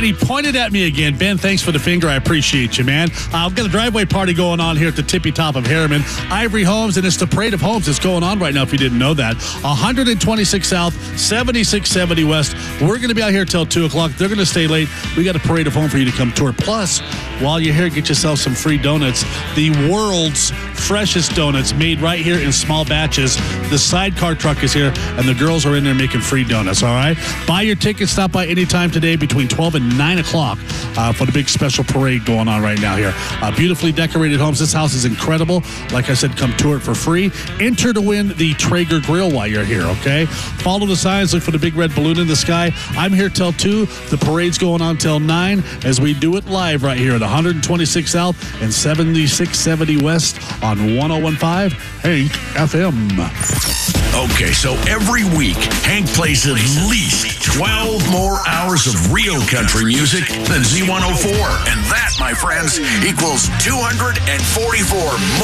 he pointed at me again. Ben, thanks for the finger. I appreciate you, man. I've got a driveway party going on here at the tippy top of Harriman. Ivory Homes, and it's the Parade of Homes that's going on right now, if you didn't know that. 126 South, 7670 West. We're going to be out here till 2 o'clock. They're going to stay late. We got a Parade of Home for you to come tour. Plus, while you're here, get yourself some free donuts. The world's freshest donuts made right here in small batches. The sidecar truck is here, and the girls are in there making free donuts, all right? Buy your tickets. Stop by anytime today between 12 and 9 o'clock for the big special parade going on right now here. Beautifully decorated homes. This house is incredible. Like I said, come tour it for free. Enter to win the Traeger grill while you're here, okay? Follow the signs. Look for the big red balloon in the sky. I'm here till 2. The parade's going on till 9 as we do it live right here at 126 South and 7670 West on 101.5 Hank FM. Okay, so every week, Hank plays at least 12 more hours of real country music than Z104. And that, my friends, equals 244 more